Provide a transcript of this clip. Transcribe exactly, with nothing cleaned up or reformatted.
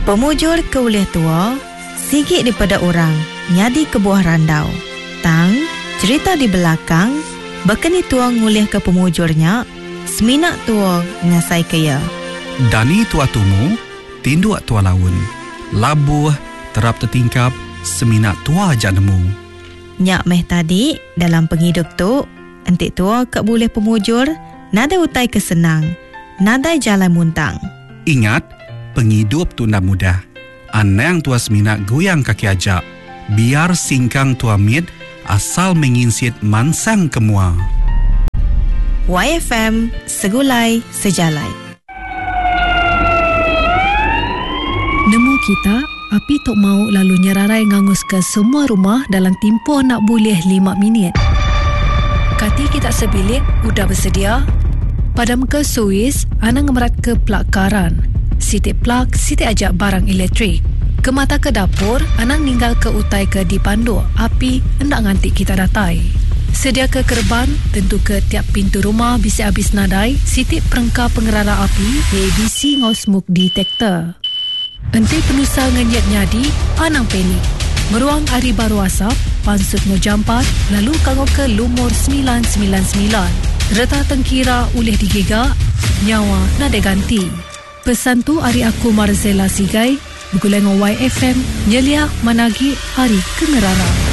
Pemujur ke ulih tua, sikit daripada orang, nyadi ke buah randau. Tang, cerita di belakang, bekeni tua ngulih ke pemujurnya, seminak tua ngasai kaya. Dani tua tumu, tinduak tua laun. Labuh, terap tertingkap, seminak tua ajak nemu. Nyak meh tadi, dalam penghidup tu, entik tua kat boleh pemujur, nada utai kesenang, nada jalan muntang. Ingat, penghidup tu nak mudah. Anang tua seminak goyang kaki ajak. Biar singkang tua mit, asal menginsit mansang kemua. Y F M, segulai sejalai. Nemu kita, api tok mau lalu nyerarai ngangus ke semua rumah dalam tempoh nak boleh lima minit. Kati kita sebilik, udah bersedia? Padam ke Suis, ana ngemerat ke plak karan. Sitik plak, sitik ajak barang elektrik. Ke mata ke dapur, ana ninggal ke utai ke dipandu. Api, hendak ngantik kita datai. Sedia ke kerban, tentu ke tiap pintu rumah bisa habis nadai. Sitik perengkap pengerara api, A B C ngau smoke detector. Enti penusa ngenyat nyadi, anang panik. Meruang hari baru asap, pansut ngo jampat, lalu kanggo ke lumur sembilan sembilan sembilan. Reta tengkira ulih digigak, nyawa nada ganti. Pesan tu hari aku Marzela Sigai, bergulai dengan Y F M, nyelia managi hari kengerara.